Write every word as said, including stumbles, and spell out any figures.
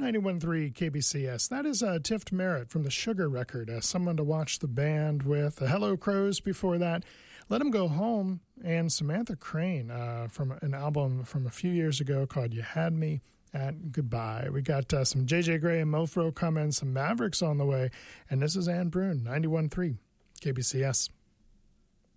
ninety-one point three K B C S. That is uh, Tift Merritt from the Sugar record, uh, Someone to Watch the Band With. Uh, Hello Crows before that. Let 'Em Go Home, and Samantha Crane uh, from an album from a few years ago called You Had Me at Goodbye. We got uh, some J J Gray and Mofro coming, some Mavericks on the way, and this is Anne Brune, ninety-one point three K B C S.